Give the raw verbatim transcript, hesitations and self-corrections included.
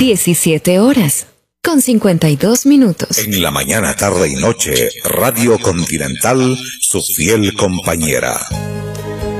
diecisiete horas, con cincuenta y dos minutos. En la mañana, tarde y noche, Radio Continental, su fiel compañera.